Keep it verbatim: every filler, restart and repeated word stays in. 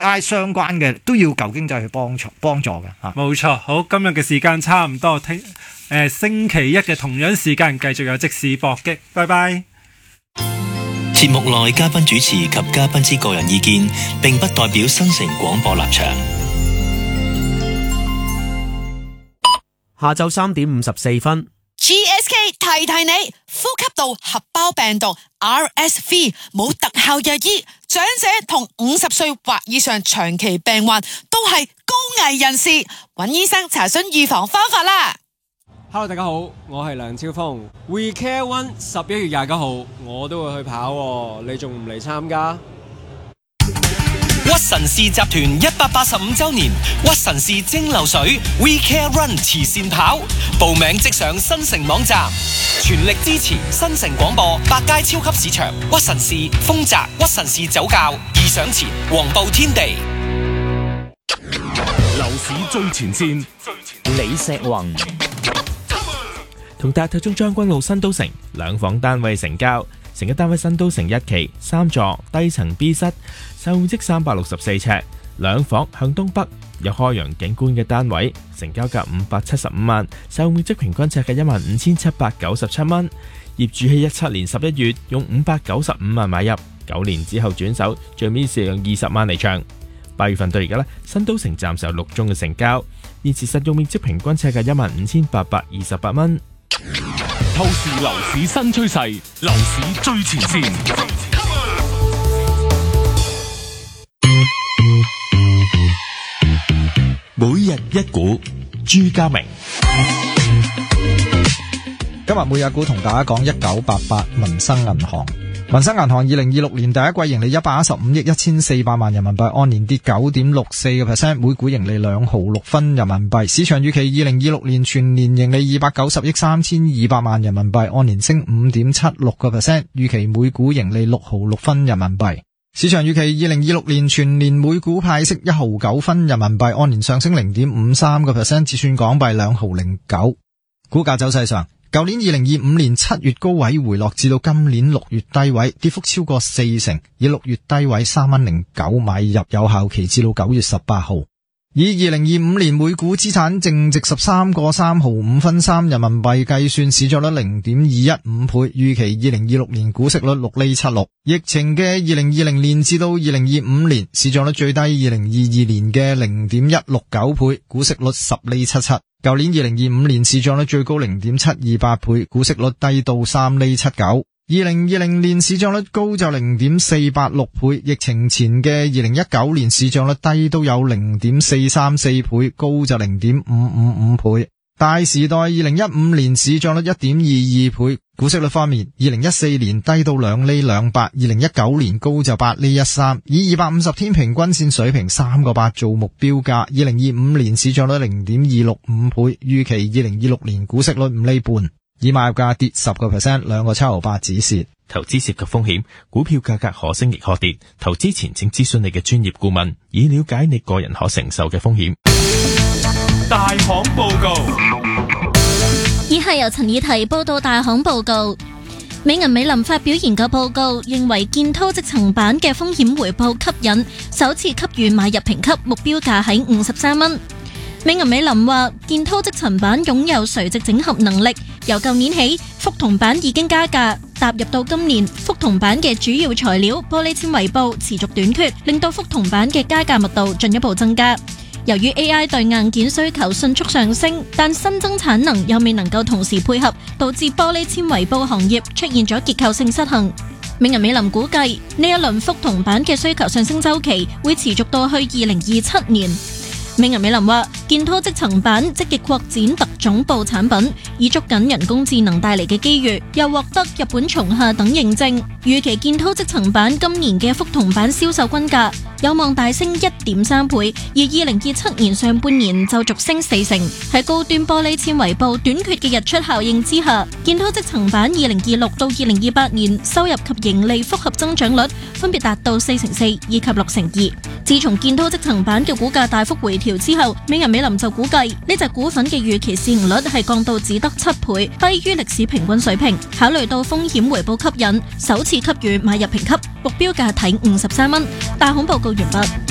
I 相關嘅都要舊經濟去幫助幫助嘅嚇。 冇錯，好，今日嘅時間差唔多，聽誒、呃、星期一嘅同樣時間繼續有即時搏擊，拜拜。 節目內嘉賓主持及嘉賓之個人意見並不代表新城廣播立場。 下晝三點五十四分 ，G S K 提提你，呼吸道合胞病毒 R S V 冇特效藥醫，長者同五十歲或以上長期病患都係高危人士，揾醫生查詢預防方法啦。 Hello， 大家好，我係梁超峰。We Care One 十一月廿九號我都會去跑喎，你仲唔嚟參加？ 屈臣氏集團一百八十五周年，屈臣氏蒸餾水 We Care Run 慈善跑，報名即上新城網站，全力支持新城廣播百佳超級市場、屈臣氏、豐澤、屈臣氏酒窖、易上前、黃埔天地。 樓市最前線， 李石宏同達泰中將軍澳新都城兩房單位成交，成一單位新都城一期三座低層 B 室，實用面積三百六十四尺，兩房向東北有開揚景觀嘅單位，成交價五百七十五萬，實用面積平均尺嘅一萬五千七百九十七蚊。業主喺一七年十一月用五百九十五萬買入，九年之後轉手，最尾是用二十萬離場。八月份到而家呢，新都城暫時有六宗嘅成交，現時實用面積平均尺嘅一萬五千八百二十八蚊。 透視樓市新趨勢，樓市最前線。每日一股，朱家明。 今日每日股同大家講一九八八民生銀行。民生銀行二零二六年第一季盈利一百一十五億一千四百萬人民幣，按年跌九點六四個 percent， 每股盈利兩毫六分人民幣。市場預期二零二六年全年盈利二百九十億三千二百萬人民幣，按年升五點七六個 percent， 預期每股盈利六毫六分人民幣。市場預期二零二六年全年每股派息一毫九分人民幣，按年上升零點五三個 percent， 折算港幣兩毫零九。股價走勢上，舊年二零二五年七月高位回落至到今年六月低位，跌幅超過四成，以六月低位三蚊零九買入，有效期至到九月十八號。以二零二五年每股資產淨值十三個三毫五分三人民幣計算，市賬率零點二一五倍，預期二零二六年股息率六厘七六。疫情嘅二零二零年至到二零二五年，市賬率最低二零二二年嘅零點一六九倍，股息率十厘七七。舊年二零二五年市賬率最高零點七二八倍，股息率低到三厘七九。二零二零年市賬率高就零點四八六倍，疫情前嘅二零一九年市賬率低都有零點四三四倍，高就零點五五五倍。大時代二零一五年市賬率一點二二倍，股息率方面，二零一四年低到兩厘兩八，二零一九年高就八厘一三，以二百五十天平均線水平三個八做目標價。二零二五年市賬率零點二六五倍，預期二零二六年股息率五厘半。以買入價跌十個 percent， 兩個七毫八止蝕。 投資涉及風險，股票價格可升亦可跌。投資前請諮詢你嘅專業顧問，以了解你個人可承受嘅風險。 大行報告。 以下由陳以提報道大行報告。美銀美林發表研究報告，認為建滔積層板嘅風險回報吸引，首次給予買入評級，目標價喺五十三蚊。美銀美林話，建滔積層板擁有垂直整合能力，由舊年起，覆銅板已經加價，踏入到今年，覆銅板嘅主要材料玻璃纖維布持續短缺，令到覆銅板嘅加價密度進一步增加。由於 A I 對硬件需求迅速上升，但新增產能又未能夠同時配合，導致玻璃纖維布行業出現咗結構性失衡。美銀美林估計，呢一輪覆銅板嘅需求上升週期會持續到去二零二七年。美銀美林話，建滔積層板積極擴展特種布產品，以捉緊人工智能帶嚟嘅機遇，又獲得日本松下等認證。預期建滔積層板今年嘅覆銅板銷售均價有望大升一點三倍，而二零二七年上半年就續升四成。喺高端玻璃纖維布短缺嘅日出效應之下，建滔積層板二零二六到二零二八年收入及盈利複合增長率分別達到四成四以及六成二。自從建滔積層板嘅股價大幅回調之後，美銀美林就估計呢隻股份嘅預期市盈率係降到只得七倍，低於歷史平均水平。考慮到風險回報吸引，首次給予買入評級，目標價睇五十三蚊。大行報告完畢。